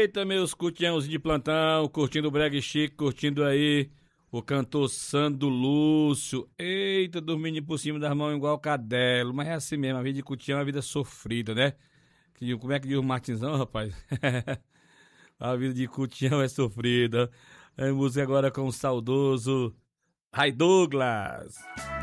Eita, meus cutiãos de plantão, curtindo o Brega Chico, curtindo aí o cantor Sandro Lúcio. Eita, dormindo por cima das mãos igual cadelo. Mas é assim mesmo, a vida de cutião é uma vida sofrida, né? Como é que diz o Martinzão, rapaz? A vida de cutião é sofrida. É música agora com o saudoso Ray Douglas.